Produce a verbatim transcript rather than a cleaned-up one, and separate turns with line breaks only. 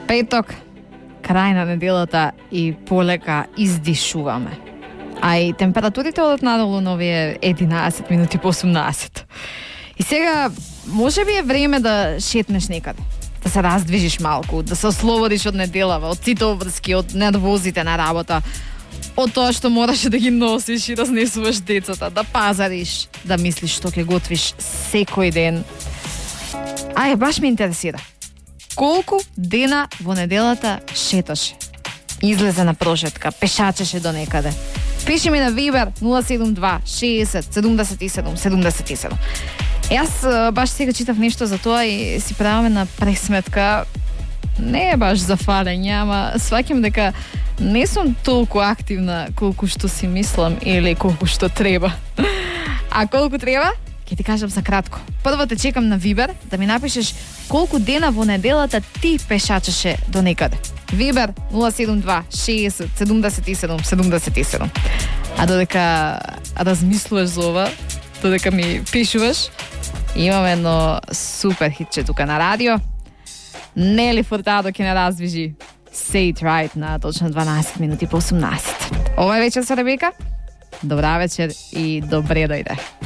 Петок, крај на неделата и полека издишуваме. А и температурите одат надолу на овие единаесет минути по осумнаесет. И сега, може би е време да шетнеш некаде, да се раздвижиш малку, да се ослободиш од неделава, од сите обврски, од недовозите на работа, од тоа што мораш да ги носиш и разнесуваш децата, да пазариш, да мислиш што ќе готвиш секој ден. Ај, баш ме интересира. Колку дена во неделата шеташе? Излезе на прошетка, пешачеше до некаде. Пиши ми на Viber нула седум два шеесет седумдесет и седум седумдесет и седум. Јас баш сега читав нешто за тоа и си праваме на пресметка. Не е баш за фалење, ама сваќам дека не сум толку активна колку што си мислам или колку што треба. А колку треба? Ќе ти кажам за кратко. Прво те чекам на Viber да ми напишеш колку дена во неделата ти пешачеше до некаде. Viber нула седум два шеесет седумдесет и седум седумдесет и седум. А додека размислуваш за ова, додека ми пишуваш, имам едно супер хитче тука на радио. Нели Фуртадо ќе не раздвижи Say It Right на точно дванаесет минути по осумнаесет. Ова е вечер со Ребека. Добра вечер и добре дојде.